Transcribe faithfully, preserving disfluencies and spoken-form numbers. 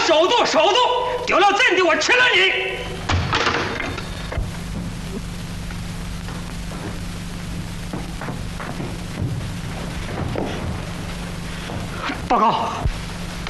守住，守住！丢了阵地，我吃了你！报告，